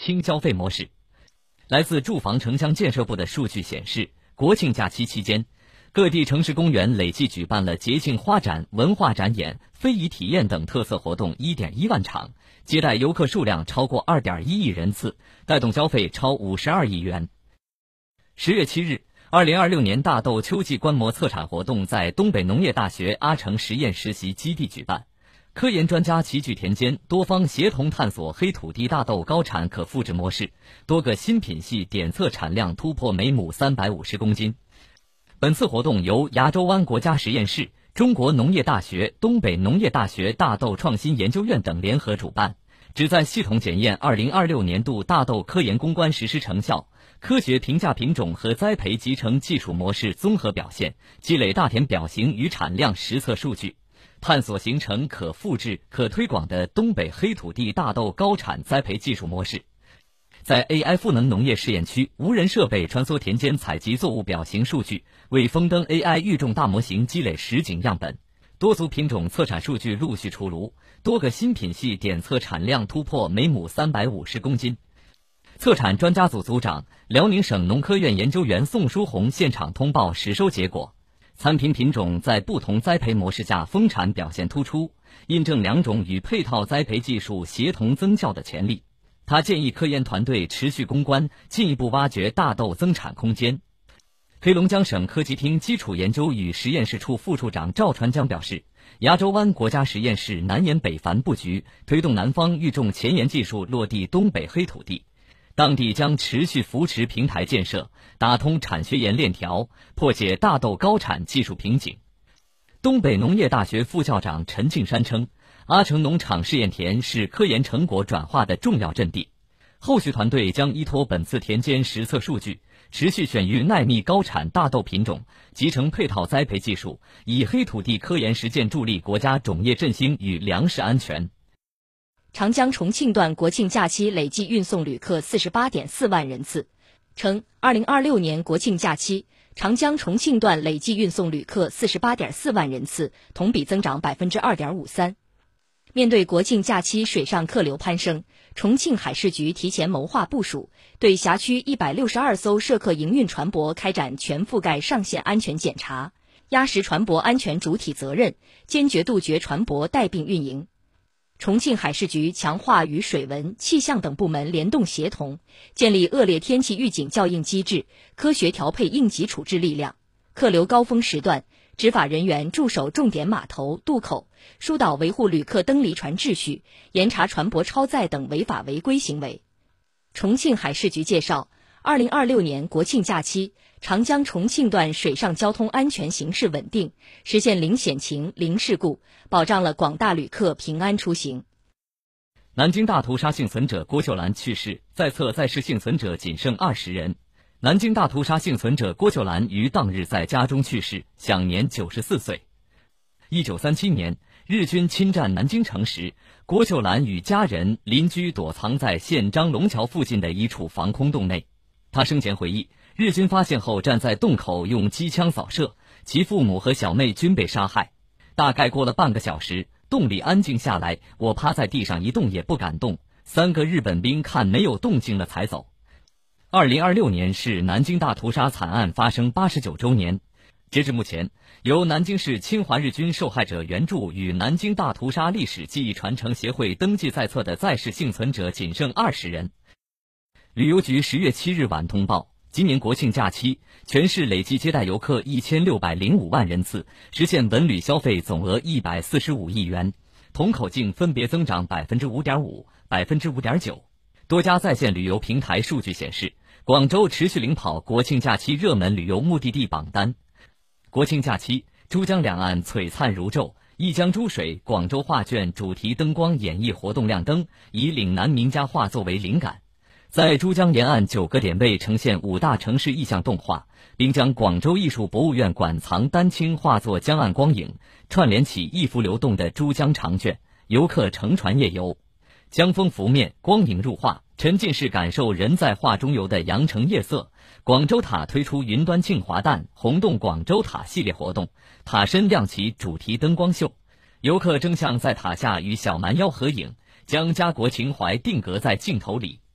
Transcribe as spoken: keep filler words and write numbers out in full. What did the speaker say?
轻消费模式。来自住房城乡建设部的数据显示，国庆假期期间，各地城市公园累计举办了节庆花展、文化展演、非遗体验等特色活动 一点一万场，接待游客数量超过 二点一亿人次，带动消费超五十二亿元。十月七日，二零二六年大豆秋季观摩测产活动在东北农业大学阿城实验实习基地举办。科研专家齐聚田间，多方协同探索黑土地大豆高产可复制模式，多个新品系点测产量突破每亩三百五十公斤。本次活动由牙洲湾国家实验室、中国农业大学、东北农业大学大豆创新研究院等联合主办，旨在系统检验二零二六年度大豆科研攻关实施成效，科学评价品种和栽培集成技术模式综合表现，积累大田表型与产量实测数据，探索形成可复制、可推广的东北黑土地大豆高产栽培技术模式。在 A I 赋能农业试验区，无人设备穿梭田间采集作物表型数据，为风灯 A I 育种大模型积累实景样本。多组品种测产数据陆续出炉，多个新品系点测产量突破每亩三百五十公斤。测产专家组组长、辽宁省农科院研究员宋书红现场通报实收结果。参评品种在不同栽培模式下丰产表现突出，印证两种与配套栽培技术协同增效的潜力。他建议科研团队持续攻关，进一步挖掘大豆增产空间。黑龙江省科技厅基础研究与实验室处副处长赵传江表示，牙洲湾国家实验室南延北繁布局，推动南方育种前沿技术落地东北黑土地。当地将持续扶持平台建设，打通产学研链条，破解大豆高产技术瓶颈。东北农业大学副校长陈庆山称，阿城农场试验田是科研成果转化的重要阵地。后续团队将依托本次田间实测数据，持续选育耐密高产大豆品种，集成配套栽培技术，以黑土地科研实践助力国家种业振兴与粮食安全。 长江重庆段国庆假期累计运送旅客 四十八点四万人次，称二零二六年国庆假期，长江重庆段累计运送旅客 四十八点四万人次，同比增长 百分之二点五三。面对国庆假期水上客流攀升，重庆海事局提前谋划部署，对辖区一百六十二艘涉客营运船舶开展全覆盖上线安全检查，压实船舶安全主体责任，坚决杜绝船舶带病运营。重庆海事局强化与水文、气象等部门联动协同，建立恶劣天气预警校应机制，科学调配应急处置力量。客流高峰时段，执法人员驻守重点码头、渡口，疏导维护旅客登离船秩序，严查船舶超载等违法违规行为。重庆海事局介绍，二零二六年国庆假期，长江重庆段水上交通安全形势稳定，实现零险情、零事故，保障了广大旅客平安出行。 南京大屠杀幸存者郭秀兰去世，在册在世幸存者仅剩二十人。南京大屠杀幸存者郭秀兰于当日在家中去世，享年九十四岁。一九三七年，日军侵占南京城时，郭秀兰与家人邻居躲藏在县张龙桥附近的一处防空洞内。他生前回忆，日军发现后站在洞口用机枪扫射，其父母和小妹均被杀害。大概过了半个小时，洞里安静下来，我趴在地上一动也不敢动，三个日本兵看没有动静了才走。二零二六年是南京大屠杀惨案发生八十九周年。截至目前，由南京市侵华日军受害者援助与南京大屠杀历史记忆传承协会登记在册的在世幸存者仅剩二十人。旅游局十月七日晚通报，今年国庆假期，全市累计接待游客一千六百零五万人次，实现文旅消费总额一百四十五亿元，同口径分别增长 百分之五点五、百分之五点九。多家在线旅游平台数据显示，广州持续领跑国庆假期热门旅游目的地榜单。国庆假期，珠江两岸璀璨如昼，一江珠水广州画卷主题灯光演绎活动亮灯，以岭南名家画作为灵感，在珠江沿岸九个点位呈现五大城市意象动画，并将广州艺术博物院馆藏丹青画作江岸光影串联起一幅流动的珠江长卷，游客乘船夜游。江风拂面，光影入画，沉浸式感受人在画中游的羊城夜色。广州塔推出云端庆华诞红洞广州塔系列活动，塔身亮起主题灯光秀，游客争相在塔下与小蛮腰合影，将家国情怀定格在镜头里。